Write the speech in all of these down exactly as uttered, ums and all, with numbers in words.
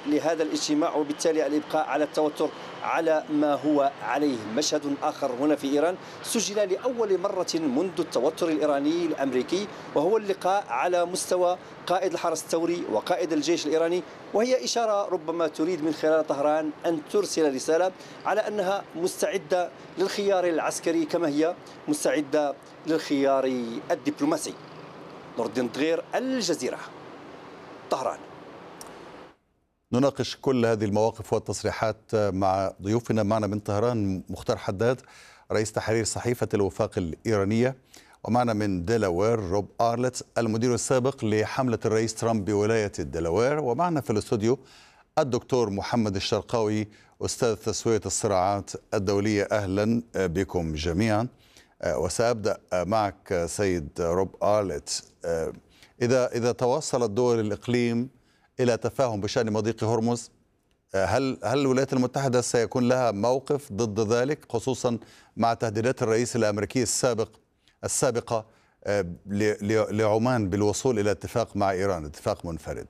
لهذا الاجتماع، وبالتالي الإبقاء على التوتر على ما هو عليه. مشهد آخر هنا في إيران سجل لأول مرة منذ التوتر الإيراني الأمريكي، وهو اللقاء على مستوى قائد الحرس الثوري وقائد الجيش الإيراني، وهي إشارة ربما تريد من خلال طهران أن ترسل رسالة على أنها مستعدة للخيار العسكري كما هي مستعدة للخيار الدبلوماسي. نور الدين طغير، الجزيرة، طهران. نناقش كل هذه المواقف والتصريحات مع ضيوفنا. معنا من طهران مختار حداد رئيس تحرير صحيفة الوفاق الإيرانية، ومعنا من ديلاوير روب آرلت المدير السابق لحملة الرئيس ترامب بولاية الدلاوير، ومعنا في الاستوديو الدكتور محمد الشرقاوي أستاذ تسوية الصراعات الدولية. أهلا بكم جميعا. وسأبدأ معك سيد روب آرلت. إذا إذا توصلت دول الإقليم إلى تفاهم بشأن مضيق هرمز، هل هل الولايات المتحدة سيكون لها موقف ضد ذلك، خصوصا مع تهديدات الرئيس الأمريكي السابق السابقة لعمان بالوصول إلى اتفاق مع إيران، اتفاق منفرد؟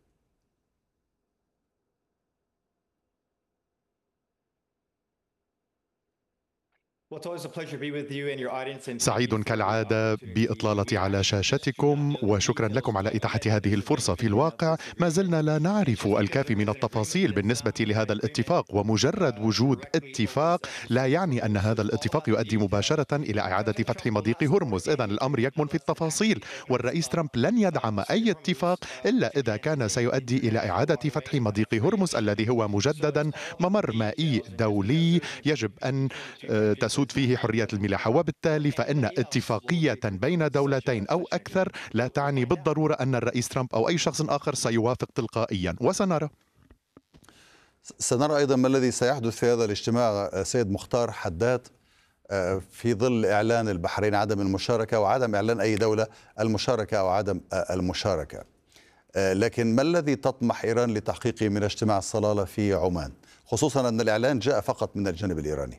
سعيد كالعادة بإطلالتي على شاشتكم، وشكرا لكم على إتاحة هذه الفرصة. في الواقع ما زلنا لا نعرف الكافي من التفاصيل بالنسبة لهذا الاتفاق، ومجرد وجود اتفاق لا يعني أن هذا الاتفاق يؤدي مباشرة إلى إعادة فتح مضيق هرمز. إذن الأمر يكمن في التفاصيل، والرئيس ترامب لن يدعم أي اتفاق إلا إذا كان سيؤدي إلى إعادة فتح مضيق هرمز الذي هو مجددا ممر مائي دولي يجب أن تسود فيه حرية الملاحة، وبالتالي فإن اتفاقية بين دولتين أو أكثر لا تعني بالضرورة أن الرئيس ترامب أو أي شخص آخر سيوافق تلقائيا، وسنرى. سنرى أيضا ما الذي سيحدث في هذا الاجتماع سيد مختار حداد، في ظل إعلان البحرين عدم المشاركة وعدم إعلان أي دولة المشاركة أو عدم المشاركة. لكن ما الذي تطمح إيران لتحقيقه من اجتماع الصلالة في عمان، خصوصا أن الإعلان جاء فقط من الجانب الإيراني؟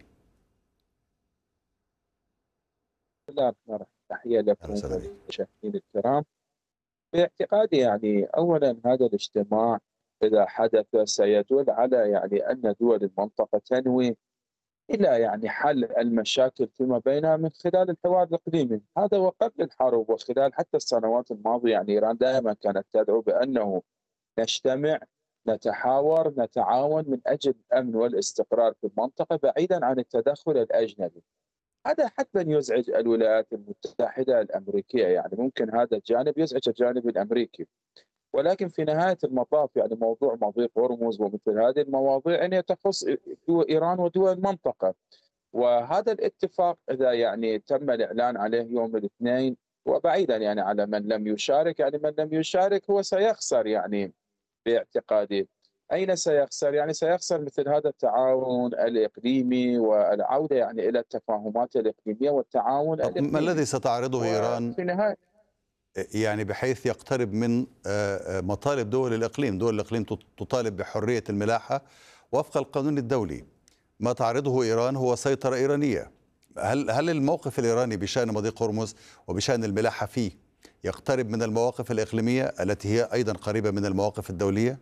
لا، تحية لكم المشاهدين الكرام. باعتقادي يعني أولا هذا الاجتماع إذا حدث سيدل على يعني أن دول المنطقة تنوي إلى يعني حل المشاكل فيما بينها من خلال الحوار الإقليمي. هذا وقبل الحرب وخلال حتى السنوات الماضية يعني إيران دائما كانت تدعو بأنه نجتمع، نتحاور، نتعاون من أجل الأمن والاستقرار في المنطقة بعيدا عن التدخل الأجنبي. هذا حتما يزعج الولايات المتحدة الأمريكية، يعني ممكن هذا الجانب يزعج الجانب الأمريكي، ولكن في نهاية المطاف يعني موضوع مضيق هرمز ومثل هذه المواضيع يعني تخص إيران ودول المنطقة. وهذا الاتفاق إذا يعني تم الإعلان عليه يوم الاثنين، وبعيدا يعني على من لم يشارك، يعني من لم يشارك هو سيخسر يعني باعتقادي. أين سيخسر؟ يعني سيخسر مثل هذا التعاون الإقليمي والعودة يعني إلى التفاهمات الإقليمية والتعاون الإقليمي. ما الذي ستعرضه إيران في نهاية يعني بحيث يقترب من مطالب دول الإقليم؟ دول الإقليم تطالب بحرية الملاحة وفق القانون الدولي. ما تعرضه إيران هو سيطرة إيرانية. هل هل الموقف الإيراني بشأن مضيق هرمز وبشأن الملاحة فيه يقترب من المواقف الإقليمية التي هي أيضا قريبة من المواقف الدولية؟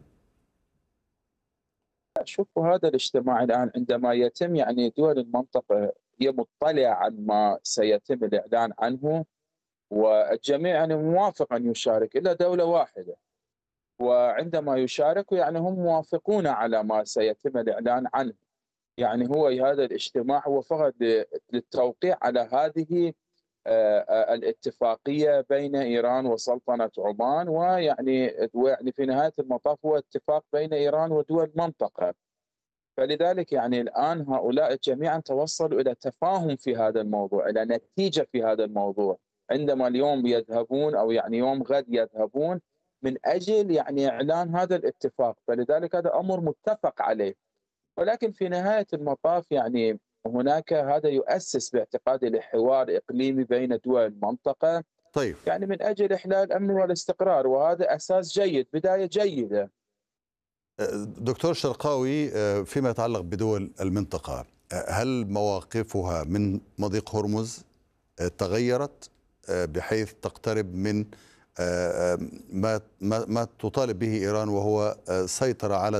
شوفوا هذا الاجتماع الآن عندما يتم يعني دول المنطقة هي مطلعة عن ما سيتم الإعلان عنه، والجميع يعني موافق أن يشارك إلا دولة واحدة، وعندما يشاركوا يعني هم موافقون على ما سيتم الإعلان عنه. يعني هو هذا الاجتماع هو فقط للتوقيع على هذه الاتفاقية بين إيران وسلطنة عمان، ويعني ويعني في نهاية المطاف هو اتفاق بين إيران ودول المنطقة. فلذلك يعني الآن هؤلاء جميعا توصلوا إلى تفاهم في هذا الموضوع، إلى نتيجة في هذا الموضوع، عندما اليوم يذهبون أو يعني يوم غد يذهبون من أجل يعني إعلان هذا الاتفاق. فلذلك هذا أمر متفق عليه، ولكن في نهاية المطاف يعني هناك هذا يؤسس باعتقادي لحوار إقليمي بين دول المنطقة، طيب، يعني من أجل إحلال الأمن والاستقرار، وهذا أساس جيد، بداية جيدة. دكتور شرقاوي، فيما يتعلق بدول المنطقة، هل مواقفها من مضيق هرمز تغيرت بحيث تقترب من ما ما تطالب به إيران وهو سيطرة على